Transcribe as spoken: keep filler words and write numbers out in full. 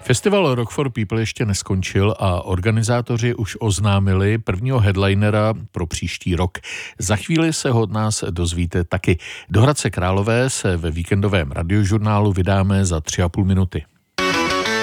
Festival Rock for People ještě neskončil a organizátoři už oznámili prvního headlinera pro příští rok. Za chvíli se ho od nás dozvíte taky. Do Hradce Králové se ve víkendovém radiožurnálu vydáme za tři a půl minuty.